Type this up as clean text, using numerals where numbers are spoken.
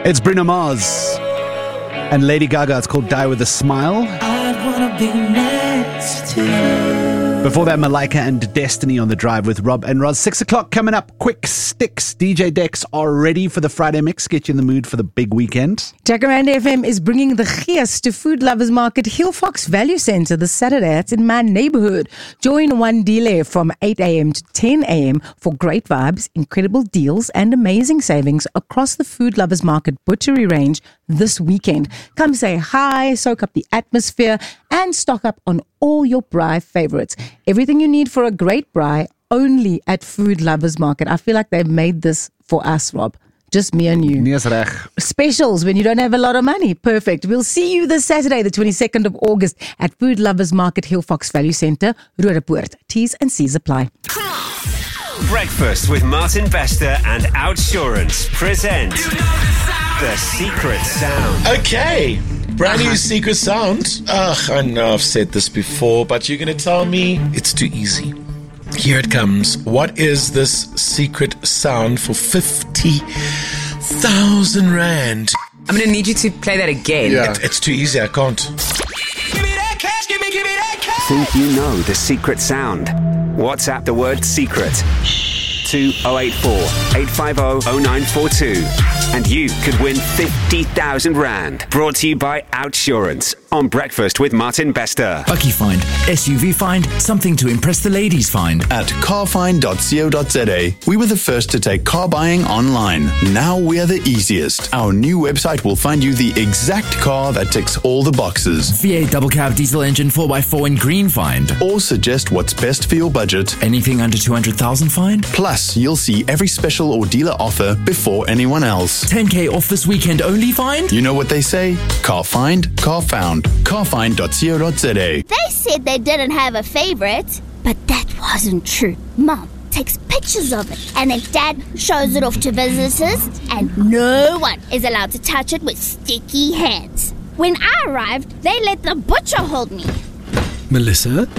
It's Bruno Mars and Lady Gaga. It's called Die With A Smile. I wanna be next to you. Before that, Malika and Destiny on the Drive with Rob and Roz. 6 o'clock coming up. Quick Sticks. DJ Dex are ready for the Friday mix. Get you in the mood for the big weekend. Jacaranda FM is bringing the Gees to Food Lovers Market Hillfox Value Centre this Saturday. It's in my neighborhood. Join one dealer from 8 a.m. to 10 a.m. for great vibes, incredible deals and amazing savings across the Food Lovers Market butchery range this weekend. Come say hi, soak up the atmosphere and stock up on all your braai favorites. Everything you need for a great braai only at Food Lovers Market. I feel like they've made this for us, Rob. Just me and you. Nee is reg. Specials when you don't have a lot of money. Perfect. We'll see you this Saturday, the 22nd of August at Food Lovers Market Hillfox Value Centre, Roodepoort. T's and C's apply. Breakfast with Martin Bester and Outsurance present The Secret Sound. Okay, brand new secret sound. I know I've said this before, but you're going to tell me it's too easy. Here it comes. What is this secret sound for 50,000 rand? I'm going to need you to play that again. Yeah, it's too easy. I can't. Give me that cash, give me that cash. Think you know the secret sound? WhatsApp the word secret to 084 850 0942 and you could win 50,000 rand. Brought to you by Outsurance on Breakfast with Martin Bester. Bucky Find, SUV Find, something to impress the ladies find. At carfind.co.za, we were the first to take car buying online. Now we are the easiest. Our new website will find you the exact car that ticks all the boxes. V8 double cab diesel engine 4x4 in green find. Or suggest what's best for your budget. Anything under 200,000 find. Plus, you'll see every special or dealer offer before anyone else. 10k off this weekend only find. You know what they say? Car find, car found. Carfind.co.za. They said they didn't have a favorite, but that wasn't true. Mom takes pictures of it, and then Dad shows it off to visitors, and no one is allowed to touch it with sticky hands. When I arrived, they let the butcher hold me. Melissa,